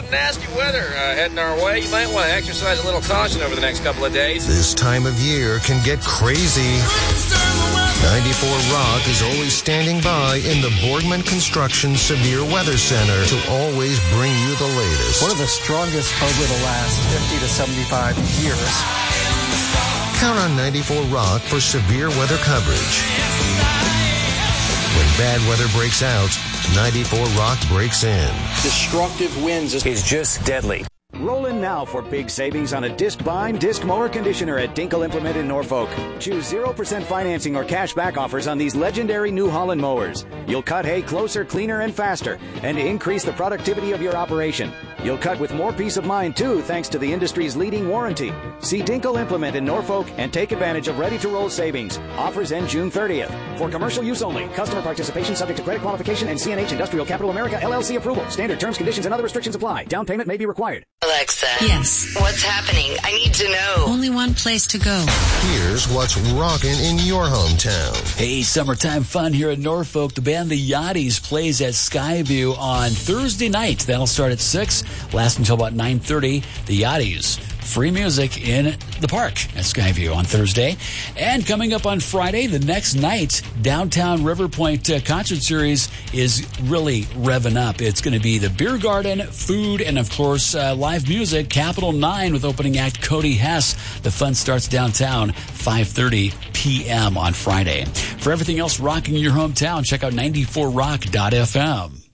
some nasty weather heading our way. You might want to exercise a little caution over the next couple of days. This time of year can get crazy. 94 Rock is always standing by in the Boardman Construction Severe Weather Center to always bring you the latest. One of the strongest over the last 50 to 75 years. Count on 94 Rock for severe weather coverage. When bad weather breaks out, 94 Rock breaks in. Destructive winds is just deadly. Roll in now for big savings on a disc bind, disc mower conditioner at Dinkle Implement in Norfolk. Choose 0% financing or cash back offers on these legendary New Holland mowers. You'll cut hay closer, cleaner, and faster, and increase the productivity of your operation. You'll cut with more peace of mind, too, thanks to the industry's leading warranty. See Dinkle Implement in Norfolk and take advantage of ready-to-roll savings. Offers end June 30th. For commercial use only. Customer participation subject to credit qualification and CNH Industrial Capital America LLC approval. Standard terms, conditions, and other restrictions apply. Down payment may be required. Alexa. Yes. What's happening? I need to know. Only one place to go. Here's what's rocking in your hometown. Hey, summertime fun here in Norfolk. The band The Yachties plays at Skyview on Thursday night. That'll start at 6, last until about 9:30. The Yachties. Free music in the park at Skyview on Thursday. And coming up on Friday, the next night, Downtown River Point concert series is really revving up. It's going to be the beer garden, food, and of course, live music. Capital 9 with opening act Cody Hess. The fun starts downtown 5:30 p.m. on Friday. For everything else rocking your hometown, check out 94rock.fm.